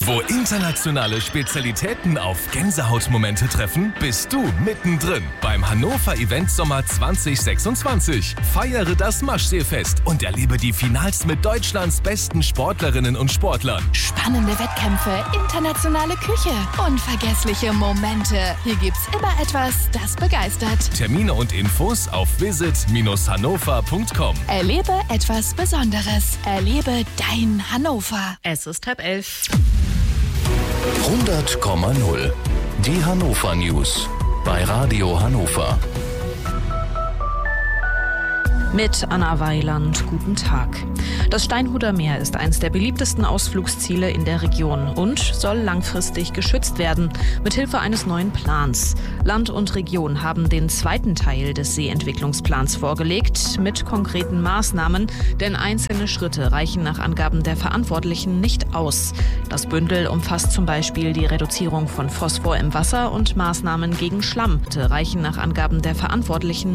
Wo internationale Spezialitäten auf Gänsehautmomente treffen, bist du mittendrin beim Hannover Event Sommer 2026. Feiere das Maschseefest und erlebe die Finals mit Deutschlands besten Sportlerinnen und Sportlern. Spannende Wettkämpfe, internationale Küche, unvergessliche Momente. Hier gibt's immer etwas, das begeistert. Termine und Infos auf visit-hannover.com. Erlebe etwas Besonderes. Erlebe dein Hannover. Es ist 10:30. 100,0. Die Hannover News bei Radio Hannover. Mit Anna Weiland, guten Tag. Das Steinhuder Meer ist eines der beliebtesten Ausflugsziele in der Region und soll langfristig geschützt werden, mithilfe eines neuen Plans. Land und Region haben den zweiten Teil des Seeentwicklungsplans vorgelegt, mit konkreten Maßnahmen, denn einzelne Schritte reichen nach Angaben der Verantwortlichen nicht aus. Das Bündel umfasst zum Beispiel die Reduzierung von Phosphor im Wasser und Maßnahmen gegen Schlamm, reichen nach Angaben der Verantwortlichen